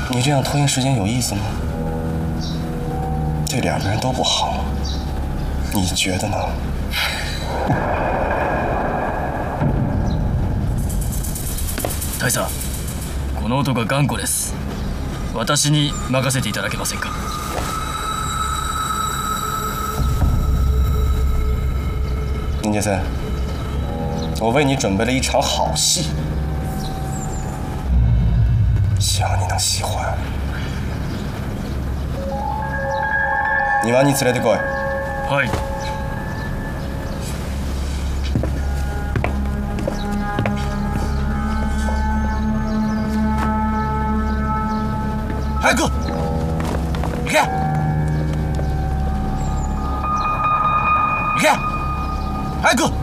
你这样拖延时间有意思吗？对两个人都不好，你觉得呢？ 大佐、この男頑固です。私に任せていただけませんか？ 林杰森，我为你准备了一场好戏，希望你能喜欢。庭に連れてこい。 はい。早く行け！行け！早く！